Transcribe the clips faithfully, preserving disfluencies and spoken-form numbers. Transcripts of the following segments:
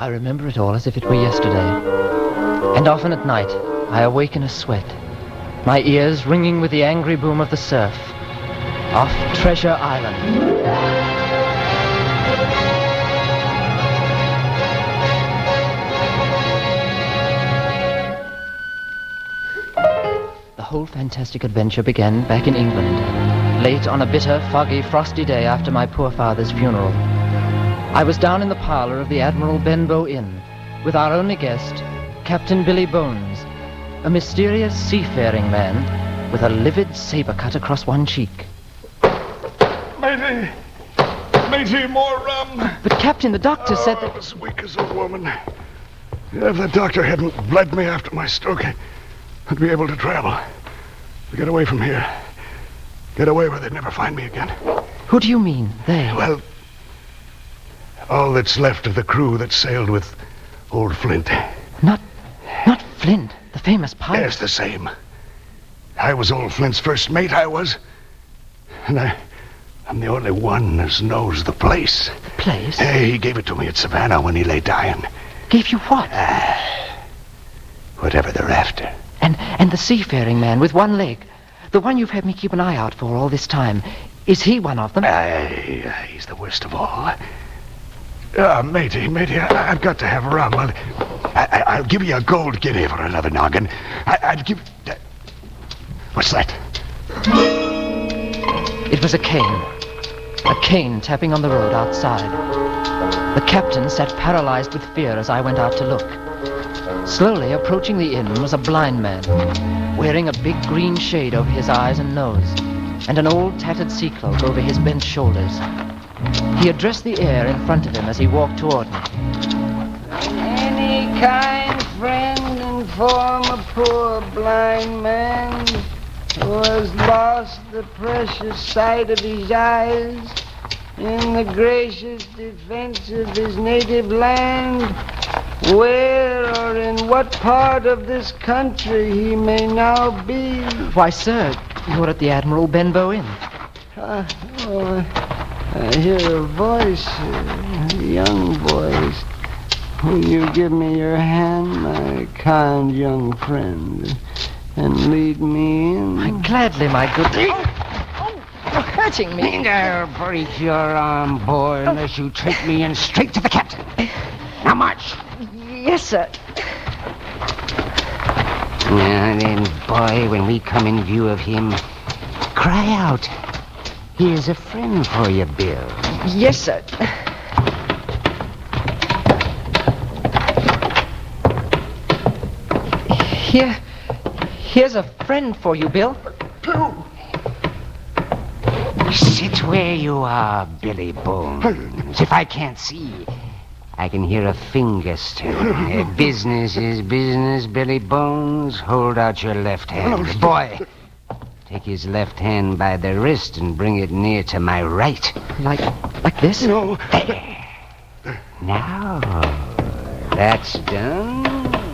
I remember it all as if it were yesterday. And often at night, I awake in a sweat, my ears ringing with the angry boom of the surf, off Treasure Island. The whole fantastic adventure began back in England, late on a bitter, foggy, frosty day after my poor father's funeral. I was down in the parlor of the Admiral Benbow Inn with our only guest, Captain Billy Bones, a mysterious seafaring man with a livid saber cut across one cheek. Matey! Matey, more rum! But, Captain, the doctor oh, said that... I was weak as a woman. If the doctor hadn't bled me after my stroke, I'd be able to travel. Get away from here. Get away where they'd never find me again. Who do you mean, they? Well, all that's left of the crew that sailed with old Flint. Not... not Flint, the famous pirate. Yes, the same. I was old Flint's first mate, I was. And I... I'm the only one that knows the place. The place? Hey, he gave it to me at Savannah when he lay dying. Gave you what? Uh, whatever they're after. And and the seafaring man with one leg, the one you've had me keep an eye out for all this time, is he one of them? Uh, he's the worst of all. Uh, matey, matey, I, I've got to have rum. I'll, I, I'll give you a gold guinea for another noggin. I, I'd give... Uh, what's that? It was a cane. A cane tapping on the road outside. The captain sat paralyzed with fear as I went out to look. Slowly approaching the inn was a blind man, wearing a big green shade over his eyes and nose, and an old tattered sea cloak over his bent shoulders. He addressed the air in front of him as he walked toward me. Any kind friend and form a poor blind man who has lost the precious sight of his eyes in the gracious defense of his native land, where or in what part of this country he may now be. Why, sir, you're at the Admiral Benbow Inn. Uh, oh, I hear a voice, a young voice. Will you give me your hand, my kind young friend, and lead me in? Why, gladly, my good... Oh, you're hurting me. I'll break your arm, boy, unless you take me in straight to the captain. Now march. Yes, sir. Now then, boy, when we come in view of him, cry out. Here's a friend for you, Bill. Yes, sir. Here... Here's a friend for you, Bill. Sit where you are, Billy Bones. If I can't see, I can hear a finger stir. Uh, business is business, Billy Bones. Hold out your left hand. Boy, take his left hand by the wrist and bring it near to my right. Like... like this? No. There. Now, that's done.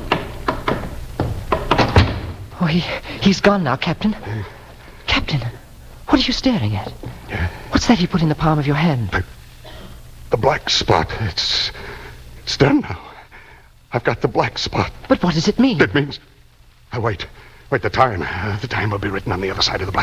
Oh, he, he's gone now, Captain. Captain, what are you staring at? What's that you put in the palm of your hand? The, the black spot. It's... It's done now. I've got the black spot. But what does it mean? It means... Uh, wait. Wait, the time. Uh, the time will be written on the other side of the black